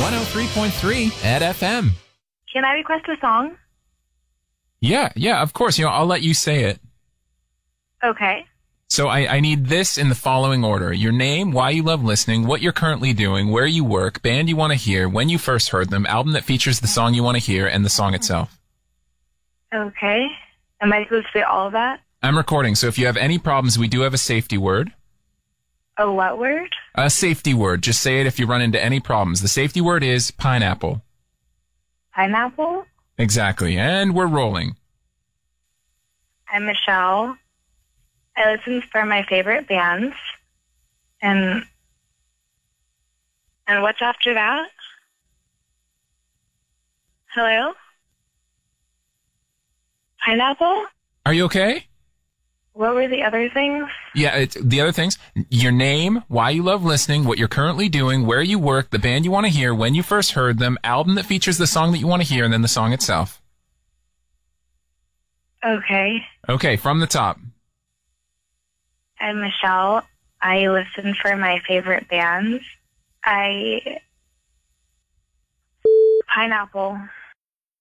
103.3 at FM. Can I request a song? Yeah, of course. I'll let you say it. Okay. So I need this in the following order. Your name, why you love listening, what you're currently doing, where you work, band you want to hear, when you first heard them, album that features the song you want to hear, and the song itself. Okay. Am I supposed to say all of that? I'm recording, so if you have any problems, we do have a safety word. A what word? A safety word. Just say it if you run into any problems. The safety word is pineapple. Pineapple? Exactly. And we're rolling. I'm Michelle. I listen for my favorite bands. And what's after that? Hello? Pineapple? Are you okay? What were the other things? Yeah, it's the other things. Your name, why you love listening, what you're currently doing, where you work, the band you want to hear, when you first heard them, album that features the song that you want to hear, and then the song itself. Okay. Okay, from the top. I'm Michelle. I listen for my favorite bands. Pineapple.